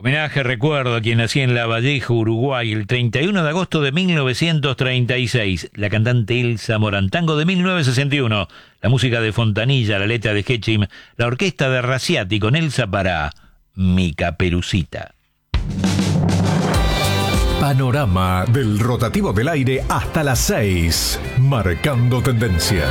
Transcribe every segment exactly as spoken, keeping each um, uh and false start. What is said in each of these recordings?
Homenaje, recuerdo a quien nació en Lavallejo, Uruguay, el treinta y uno de agosto de mil novecientos treinta y seis. La cantante Elsa Morán. Tango de mil novecientos sesenta y uno. La música de Fontanilla, la letra de Hechim, la orquesta de Raciati con Elsa para Mi Caperucita. Panorama del rotativo del aire hasta las seis, marcando tendencia.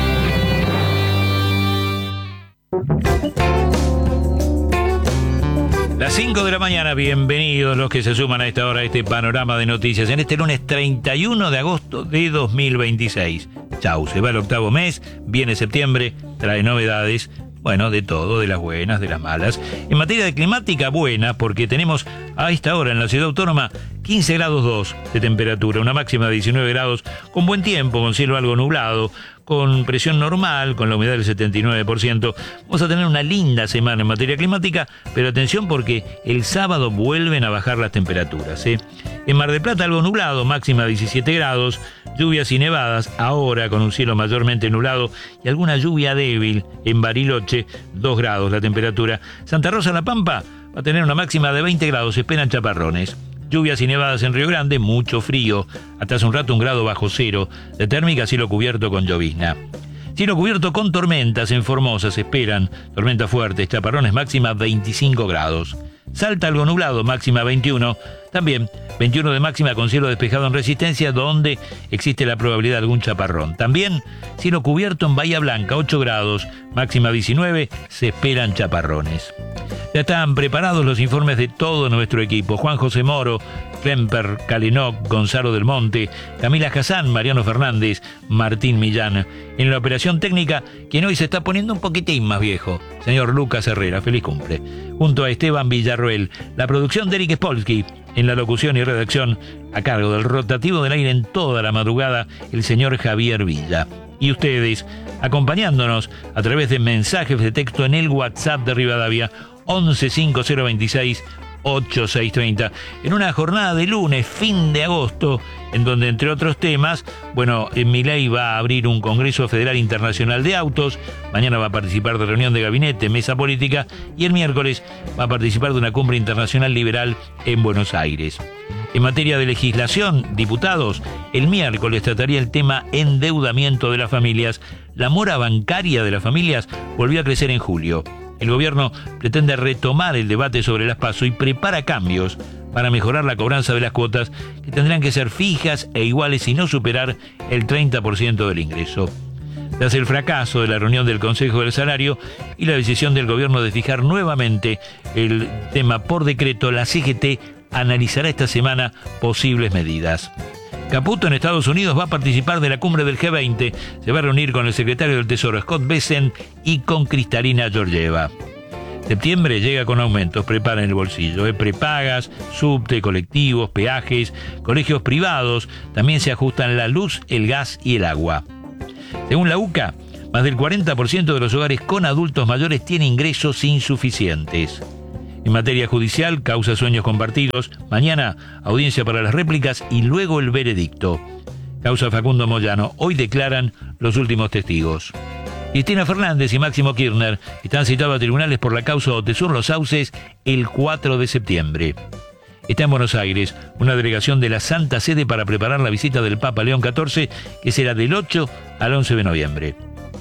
Las cinco de la mañana, bienvenidos los que se suman a esta hora a este panorama de noticias en este lunes treinta y uno de agosto de dos mil veintiséis. Chau, se va el octavo mes, viene septiembre, trae novedades, bueno, de todo, de las buenas, de las malas. En materia de climática, buena, porque tenemos a esta hora en la ciudad autónoma quince grados dos de temperatura, una máxima de diecinueve grados, con buen tiempo, con cielo algo nublado, con presión normal, con la humedad del setenta y nueve por ciento. Vamos a tener una linda semana en materia climática, pero atención porque el sábado vuelven a bajar las temperaturas, ¿eh? En Mar del Plata algo nublado, máxima diecisiete grados, lluvias y nevadas, ahora con un cielo mayormente nublado y alguna lluvia débil. En Bariloche, dos grados la temperatura. Santa Rosa La Pampa va a tener una máxima de veinte grados, se esperan chaparrones. Lluvias y nevadas en Río Grande, mucho frío, hasta hace un rato un grado bajo cero, de térmica cielo cubierto con llovizna. Cielo cubierto con tormentas en Formosa, se esperan tormentas fuertes, chaparrones, máxima veinticinco grados. Salta algo nublado, máxima veintiuno, también veintiuno de máxima con cielo despejado en Resistencia, donde existe la probabilidad de algún chaparrón. También cielo cubierto en Bahía Blanca, ocho grados, máxima diecinueve, se esperan chaparrones. Ya están preparados los informes de todo nuestro equipo. Juan José Moro, Klemper, Kalenoc, Gonzalo del Monte, Camila Hassan, Mariano Fernández, Martín Millán. En la operación técnica, quien hoy se está poniendo un poquitín más viejo, señor Lucas Herrera, feliz cumple. Junto a Esteban Villarroel, la producción de Eric Spolsky, en la locución y redacción, a cargo del rotativo del aire en toda la madrugada, el señor Javier Villa. Y ustedes, acompañándonos a través de mensajes de texto en el WhatsApp de Rivadavia, once cinco cero veintiséis ochenta y seis treinta, en una jornada de lunes, fin de agosto, en donde, entre otros temas, bueno, Milei va a abrir un Congreso Federal Internacional de Autos, mañana va a participar de reunión de gabinete, mesa política, y el miércoles va a participar de una cumbre internacional liberal en Buenos Aires. En materia de legislación, diputados, el miércoles trataría el tema endeudamiento de las familias. La mora bancaria de las familias volvió a crecer en julio. El gobierno pretende retomar el debate sobre las PASO y prepara cambios para mejorar la cobranza de las cuotas, que tendrán que ser fijas e iguales y no superar el treinta por ciento del ingreso. Tras el fracaso de la reunión del Consejo del Salario y la decisión del gobierno de fijar nuevamente el tema por decreto, la C G T analizará esta semana posibles medidas. Caputo en Estados Unidos va a participar de la cumbre del G veinte. Se va a reunir con el secretario del Tesoro Scott Bessent y con Kristalina Georgieva. Septiembre llega con aumentos, preparen el bolsillo. ¿eh? Prepagas, subte, colectivos, peajes, colegios privados. También se ajustan la luz, el gas y el agua. Según la U C A, más del cuarenta por ciento de los hogares con adultos mayores tiene ingresos insuficientes. En materia judicial, causa sueños compartidos. Mañana, audiencia para las réplicas y luego el veredicto. Causa Facundo Moyano. Hoy declaran los últimos testigos. Cristina Fernández y Máximo Kirchner están citados a tribunales por la causa Otesur Los Sauces el cuatro de septiembre. Está en Buenos Aires una delegación de la Santa Sede para preparar la visita del Papa León catorce, que será del ocho al once de noviembre.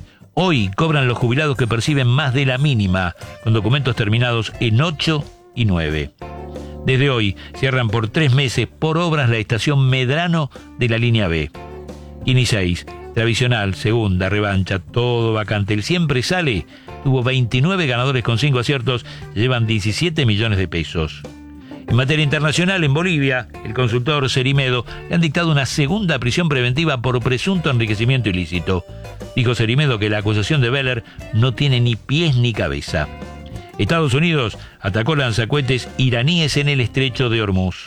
Hoy cobran los jubilados que perciben más de la mínima, con documentos terminados en ocho y nueve. Desde hoy cierran por tres meses por obras la estación Medrano de la línea B. Quini seis, tradicional, segunda, revancha, todo vacante. El siempre sale, tuvo veintinueve ganadores con cinco aciertos, llevan diecisiete millones de pesos. En materia internacional, en Bolivia, el consultor Cerimedo le han dictado una segunda prisión preventiva por presunto enriquecimiento ilícito. Dijo Cerimedo que la acusación de Beller no tiene ni pies ni cabeza. Estados Unidos atacó lanzacohetes iraníes en el estrecho de Hormuz.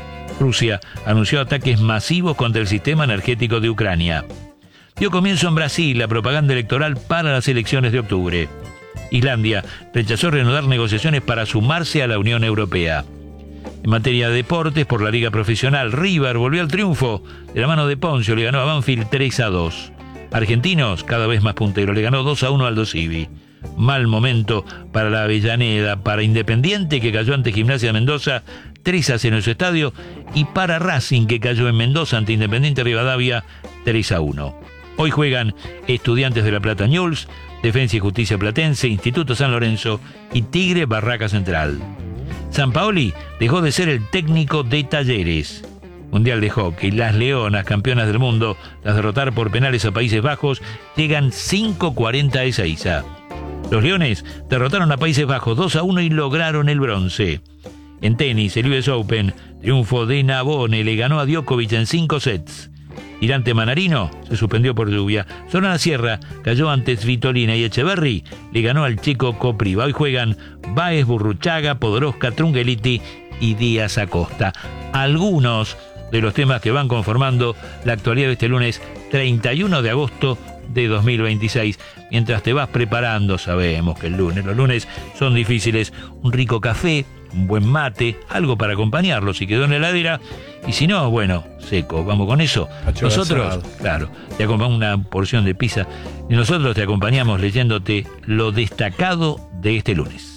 Rusia anunció ataques masivos contra el sistema energético de Ucrania. Dio comienzo en Brasil la propaganda electoral para las elecciones de octubre. Islandia rechazó reanudar negociaciones para sumarse a la Unión Europea. En materia de deportes, por la Liga Profesional, River volvió al triunfo. De la mano de Poncio le ganó a Banfield tres a dos. Argentinos, cada vez más punteros, le ganó dos a uno al Aldo Civi. Mal momento para la Avellaneda, para Independiente, que cayó ante Gimnasia de Mendoza tres a cero en su estadio, y para Racing, que cayó en Mendoza ante Independiente Rivadavia tres a uno. Hoy juegan Estudiantes de La Plata Newell's, Defensa y Justicia Platense, Instituto San Lorenzo y Tigre Barraca Central. Sampaoli dejó de ser el técnico de Talleres. Mundial de Hockey, las Leonas, campeonas del mundo, tras derrotar por penales a Países Bajos, llegan cinco cuarenta a Ezeiza. Los Leones derrotaron a Países Bajos dos a uno y lograron el bronce. En tenis, el U S Open, triunfo de Navone, le ganó a Djokovic en cinco sets. Tirante Manarino se suspendió por lluvia. Solana Sierra cayó ante Svitolina y Echeverry le ganó al chico Kopriva. Hoy juegan Báez, Burruchaga, Podoroska, Trungeliti y Díaz Acosta. Algunos de los temas que van conformando la actualidad de este lunes treinta y uno de agosto de dos mil veintiséis. Mientras te vas preparando, sabemos que el lunes, los lunes son difíciles, un rico café, un buen mate, algo para acompañarlo si quedó en la heladera, y si no, bueno, seco, vamos con eso. Nosotros, claro, te acompañamos una porción de pizza y nosotros te acompañamos leyéndote lo destacado de este lunes.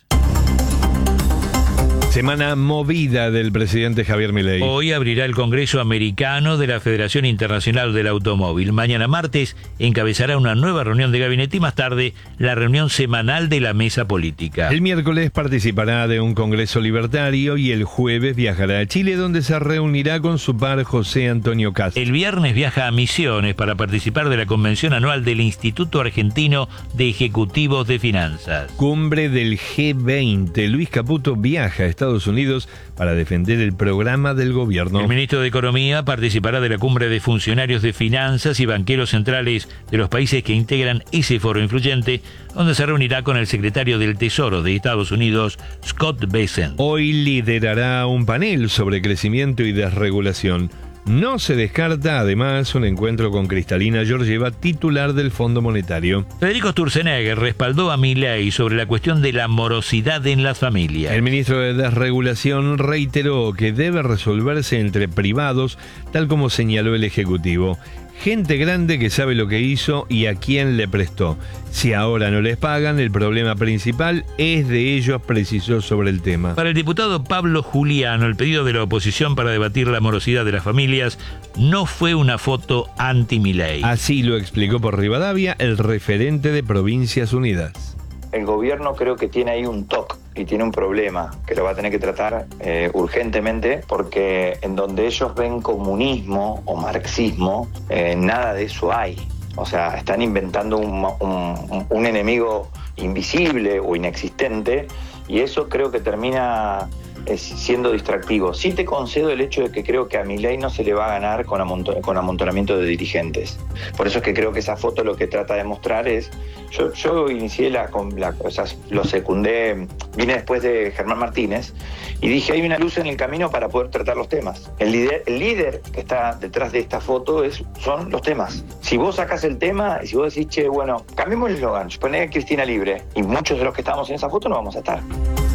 Semana movida del presidente Javier Milei. Hoy abrirá el Congreso Americano de la Federación Internacional del Automóvil. Mañana martes encabezará una nueva reunión de gabinete y más tarde la reunión semanal de la mesa política. El miércoles participará de un Congreso Libertario y el jueves viajará a Chile, donde se reunirá con su par José Antonio Caz. El viernes viaja a Misiones para participar de la convención anual del Instituto Argentino de Ejecutivos de Finanzas. Cumbre del G veinte. Luis Caputo viaja a Estados Unidos para defender el programa del gobierno. El ministro de Economía participará de la cumbre de funcionarios de finanzas y banqueros centrales de los países que integran ese foro influyente, donde se reunirá con el secretario del Tesoro de Estados Unidos, Scott Bessent. Hoy liderará un panel sobre crecimiento y desregulación. No se descarta, además, un encuentro con Cristalina Georgieva, titular del Fondo Monetario. Federico Sturzenegger respaldó a Milei sobre la cuestión de la morosidad en las familias. El ministro de Desregulación reiteró que debe resolverse entre privados, tal como señaló el Ejecutivo. Gente grande que sabe lo que hizo y a quién le prestó. Si ahora no les pagan, el problema principal es de ellos, precisó sobre el tema. Para el diputado Pablo Juliano, el pedido de la oposición para debatir la morosidad de las familias no fue una foto anti-Milei. Así lo explicó por Rivadavia el referente de Provincias Unidas. El gobierno creo que tiene ahí un toque y tiene un problema que lo va a tener que tratar eh, urgentemente, porque en donde ellos ven comunismo o marxismo, eh, nada de eso hay. O sea, están inventando un, un, un enemigo invisible o inexistente, y eso creo que termina eh, siendo distractivo. Sí te concedo el hecho de que creo que a Milei no se le va a ganar con, amonto- con amontonamiento de dirigentes. Por eso es que creo que esa foto lo que trata de mostrar es... Yo, yo inicié la, la... O sea, lo secundé, vine después de Germán Martínez, y dije, hay una luz en el camino para poder tratar los temas. El líder, el líder que está detrás de esta foto es, son los temas. Si vos sacás el tema y si vos decís, che, bueno, cambiemos el eslogan, poné a Cristina libre, y muchos de los que estamos en esa foto no vamos a estar.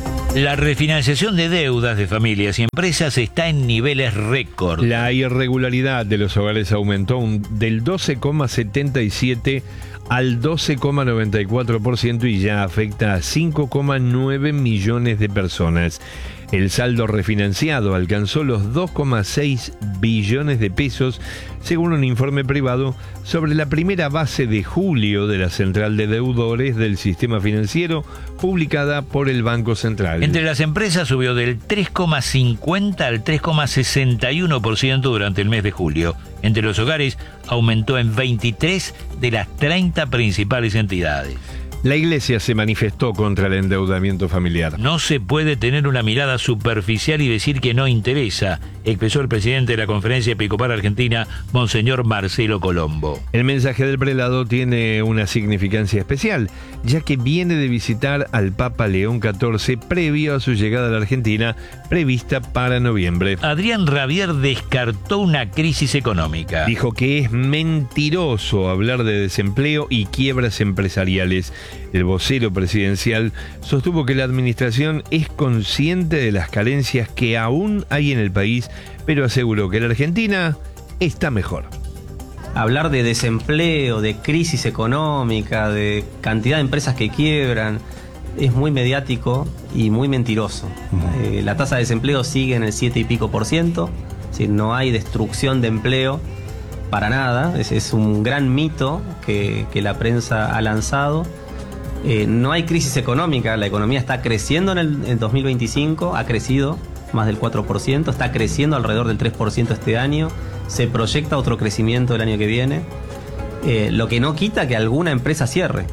La refinanciación de deudas de familias y empresas está en niveles récord. La irregularidad de los hogares aumentó un, del doce coma setenta y siete al doce coma noventa y cuatro por ciento y ya afecta a cinco coma nueve millones de personas. El saldo refinanciado alcanzó los dos coma seis billones de pesos, según un informe privado sobre la primera base de julio de la Central de Deudores del Sistema Financiero, publicada por el Banco Central. Entre las empresas subió del tres coma cincuenta al tres coma sesenta y uno por ciento durante el mes de julio. Entre los hogares aumentó en veintitrés de las treinta principales entidades. La Iglesia se manifestó contra el endeudamiento familiar. No se puede tener una mirada superficial y decir que no interesa, expresó el presidente de la Conferencia Episcopal Argentina, Monseñor Marcelo Colombo. El mensaje del prelado tiene una significancia especial, ya que viene de visitar al Papa León catorce previo a su llegada a la Argentina, prevista para noviembre. Adrián Rabier descartó una crisis económica. Dijo que es mentiroso hablar de desempleo y quiebras empresariales. El vocero presidencial sostuvo que la administración es consciente de las carencias que aún hay en el país, pero aseguró que la Argentina está mejor. hablar de desempleo, de crisis económica, de cantidad de empresas que quiebran, es muy mediático y muy mentiroso. Uh-huh. Eh, la tasa de desempleo sigue en el siete y pico por ciento, es decir, no hay destrucción de empleo para nada, es, es un gran mito que, que la prensa ha lanzado. Eh, no hay crisis económica, la economía está creciendo en el en dos mil veinticinco, ha crecido más del cuatro por ciento, está creciendo alrededor del tres por ciento este año, se proyecta otro crecimiento el año que viene, eh, lo que no quita que alguna empresa cierre.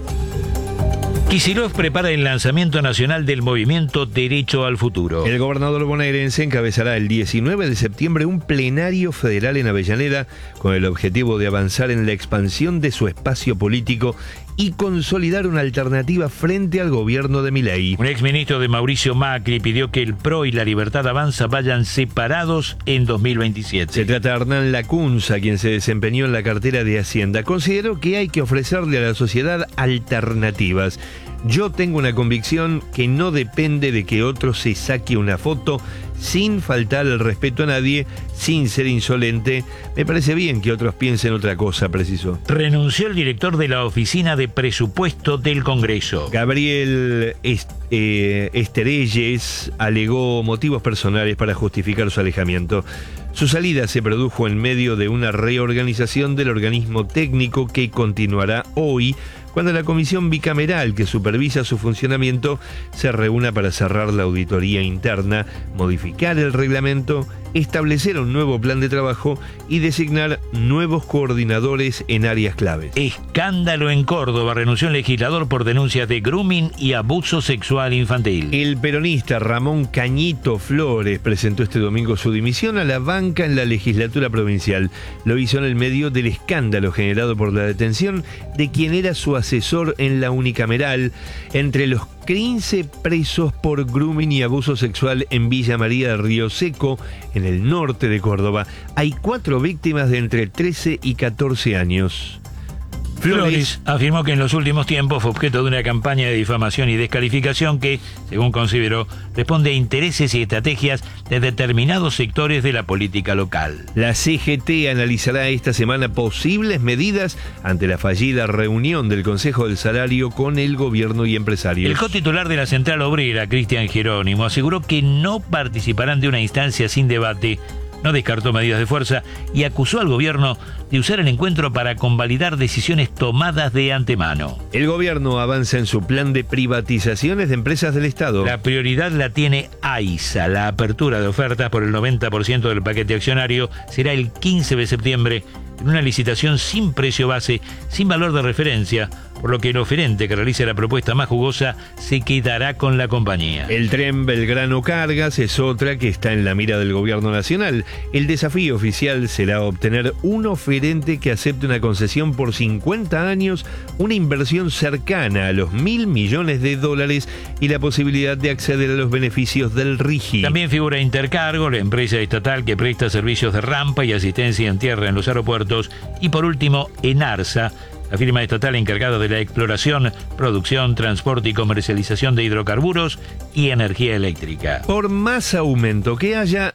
Kicillof prepara el lanzamiento nacional del movimiento Derecho al Futuro. El gobernador bonaerense encabezará el diecinueve de septiembre un plenario federal en Avellaneda con el objetivo de avanzar en la expansión de su espacio político y consolidar una alternativa frente al gobierno de Milei. Un exministro de Mauricio Macri pidió que el P R O y la Libertad Avanza vayan separados en dos mil veintisiete. Se trata de Hernán Lacunza, quien se desempeñó en la cartera de Hacienda. Consideró que hay que ofrecerle a la sociedad alternativas. Yo tengo una convicción que no depende de que otro se saque una foto sin faltar el respeto a nadie, sin ser insolente. Me parece bien que otros piensen otra cosa, precisó. Renunció el director de la Oficina de Presupuesto del Congreso. Gabriel Est eh, Esterelles alegó motivos personales para justificar su alejamiento. Su salida se produjo en medio de una reorganización del organismo técnico que continuará hoy, cuando la comisión bicameral que supervisa su funcionamiento se reúna para cerrar la auditoría interna, modificar el reglamento, establecer un nuevo plan de trabajo y designar nuevos coordinadores en áreas claves. Escándalo en Córdoba. Renunció un legislador por denuncias de grooming y abuso sexual infantil. El peronista Ramón Cañito Flores presentó este domingo su dimisión a la banca en la legislatura provincial. Lo hizo en el medio del escándalo generado por la detención de quien era su asesor en la unicameral. Entre los quince presos por grooming y abuso sexual en Villa María de Río Seco, en el norte de Córdoba, hay cuatro víctimas de entre trece y catorce años. Flores, Flores afirmó que en los últimos tiempos fue objeto de una campaña de difamación y descalificación que, según consideró, responde a intereses y estrategias de determinados sectores de la política local. La C G T analizará esta semana posibles medidas ante la fallida reunión del Consejo del Salario con el gobierno y empresarios. El cotitular de la Central Obrera, Cristian Jerónimo, aseguró que no participarán de una instancia sin debate. No descartó medidas de fuerza y acusó al gobierno de usar el encuentro para convalidar decisiones tomadas de antemano. El gobierno avanza en su plan de privatizaciones de empresas del Estado. La prioridad la tiene AISA. La apertura de ofertas por el noventa por ciento del paquete accionario será el quince de septiembre en una licitación sin precio base, sin valor de referencia, por lo que el oferente que realice la propuesta más jugosa se quedará con la compañía. El tren Belgrano Cargas es otra que está en la mira del gobierno nacional. El desafío oficial será obtener un oferente que acepte una concesión por cincuenta años, una inversión cercana a los mil millones de dólares y la posibilidad de acceder a los beneficios del RIGI. También figura Intercargo, la empresa estatal que presta servicios de rampa y asistencia en tierra en los aeropuertos. Y por último, Enarsa, la firma estatal encargada de la exploración, producción, transporte y comercialización de hidrocarburos y energía eléctrica. Por más aumento que haya,